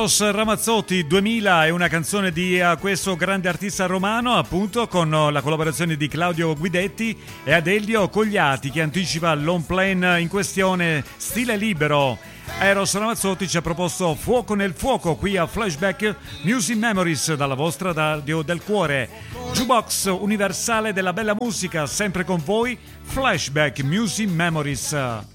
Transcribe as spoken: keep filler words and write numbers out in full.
Eros Ramazzotti duemila è una canzone di uh, questo grande artista romano, appunto con uh, la collaborazione di Claudio Guidetti e Adelio Cogliati, che anticipa l'on plane in questione, stile libero. Eros Ramazzotti ci ha proposto Fuoco nel fuoco qui a Flashback Music Memories dalla vostra radio del cuore, jukebox universale della bella musica, sempre con voi. Flashback Music Memories.